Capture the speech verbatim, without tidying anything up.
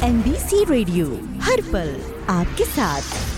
M B C radio, हर पल आपके साथ।